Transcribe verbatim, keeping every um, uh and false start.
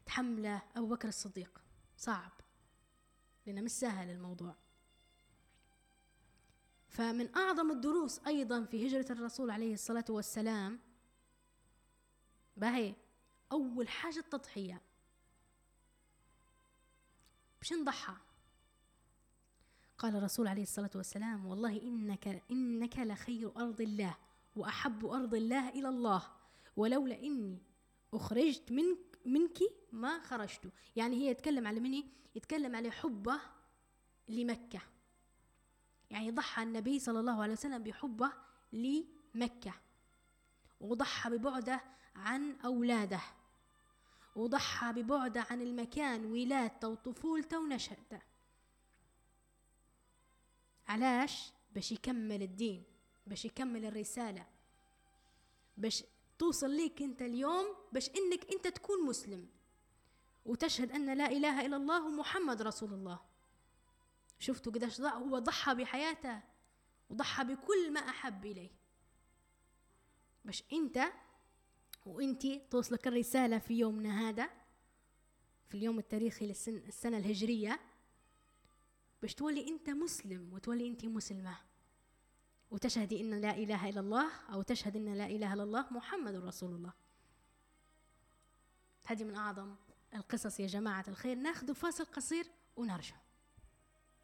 تحمله أبو بكر الصديق، صعب لأنه مش سهل الموضوع. فمن أعظم الدروس أيضا في هجرة الرسول عليه الصلاة والسلام باهي أول حاجة التضحية. باش نضحى. قال الرسول عليه الصلاة والسلام: والله إنك إنك لخير أرض الله وأحب أرض الله إلى الله، ولولا إني أخرجت منك منك ما خرجت. يعني هي يتكلم على مني، يتكلم على حبه لمكة. يعني ضحى النبي صلى الله عليه وسلم بحبه لمكة، وضحى ببعده عن أولاده، وضحى ببعده عن المكان ولادته وطفولته ونشأته. علاش؟ باش يكمل الدين، باش يكمل الرسالة، باش توصل ليك انت اليوم، باش انك انت تكون مسلم وتشهد ان لا اله الا الله ومحمد رسول الله. شفتوا قداش هو ضحى بحياته وضحى بكل ما احب اليه، باش انت وانتي توصلك الرسالة في يومنا هذا، في اليوم التاريخي للسنة الهجرية، باش تولي انت مسلم وتولي انت مسلمة وتشهدي ان لا اله الا الله، او تشهد ان لا اله الا الله محمد رسول الله. هذه من اعظم القصص يا جماعة الخير. ناخذ فاصل قصير ونرجع.